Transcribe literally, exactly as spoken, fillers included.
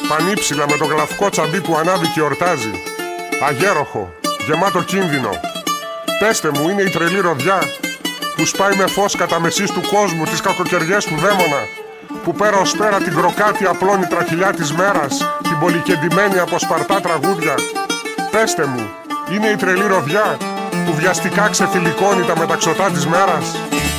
πανύψηλα με το γλαυκό τσαμπί που ανάβει και ορτάζει. Αγέροχο, γεμάτο κίνδυνο. Πέστε μου, είναι η τρελή ροδιά που σπάει με φως κατά μεσής του κόσμου τις κακοκαιριές του δαίμονα, που πέρα ως πέρα την κροκάτη απλώνει τραχηλιά της μέρας, την πολυκεντημένη από σπαρτά τραγούδια. Πέστε μου, είναι η τρελή ροδιά που βιαστικά ξεφυλικώνει τα μεταξωτά της μέρας.